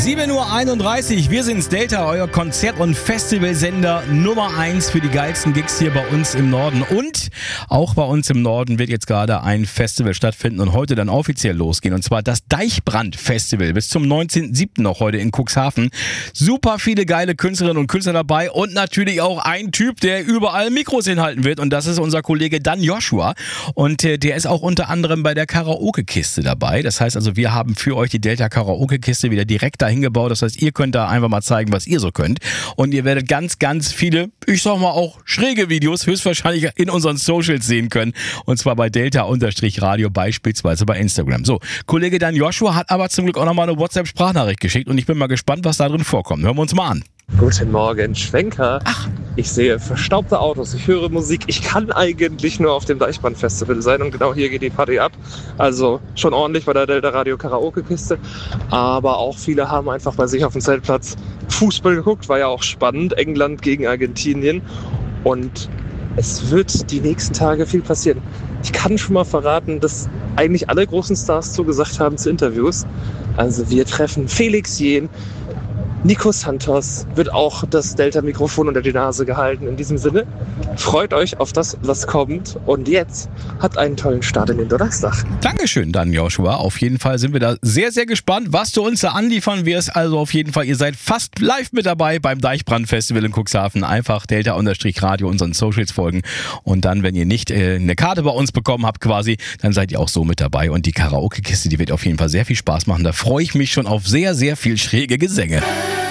7:31 Uhr, wir sind's Delta, euer Konzert- und Festivalsender Nummer 1 für die geilsten Gigs hier bei uns im Norden. Und auch bei uns im Norden wird jetzt gerade ein Festival stattfinden und heute dann offiziell losgehen. Und zwar das Deichbrand-Festival bis zum 19.07. noch heute in Cuxhaven. Super viele geile Künstlerinnen und Künstler dabei und natürlich auch ein Typ, der überall Mikros hinhalten wird. Und das ist unser Kollege Dan Joshua. Und der ist auch unter anderem bei der Karaoke-Kiste dabei. Das heißt also, wir haben für euch die Delta Karaoke-Kiste wieder direkt dahin gebaut. Das heißt, ihr könnt da einfach mal zeigen, was ihr so könnt. Und ihr werdet ganz, ganz viele, ich sag mal auch schräge Videos höchstwahrscheinlich in unseren Socials sehen können. Und zwar bei Delta-Radio, beispielsweise bei Instagram. So, Kollege Dan Joshua hat aber zum Glück auch nochmal eine WhatsApp-Sprachnachricht geschickt. Und ich bin mal gespannt, was da drin vorkommt. Hören wir uns mal an. Guten Morgen, Schwenker. Ich sehe verstaubte Autos, ich höre Musik. Ich kann eigentlich nur auf dem Deichbrand-Festival sein und genau hier geht die Party ab. Also schon ordentlich bei der Delta Radio Karaoke-Kiste. Aber auch viele haben einfach bei sich auf dem Zeltplatz Fußball geguckt. War ja auch spannend. England gegen Argentinien. Und es wird die nächsten Tage viel passieren. Ich kann schon mal verraten, dass eigentlich alle großen Stars zugesagt haben zu Interviews. Also wir treffen Felix Jähn. Nico Santos wird auch das Delta-Mikrofon unter die Nase gehalten. In diesem Sinne, freut euch auf das, was kommt. Und jetzt habt einen tollen Start in den Donnerstag. Dankeschön, Dan Joshua. Auf jeden Fall sind wir da sehr, sehr gespannt, was du uns da anliefern wirst. Also auf jeden Fall, ihr seid fast live mit dabei beim Deichbrand-Festival in Cuxhaven. Einfach Delta-Radio unseren Socials folgen. Und dann, wenn ihr nicht eine Karte bei uns bekommen habt quasi, dann seid ihr auch so mit dabei. Und die Karaoke-Kiste, die wird auf jeden Fall sehr viel Spaß machen. Da freue ich mich schon auf sehr, sehr viel schräge Gesänge.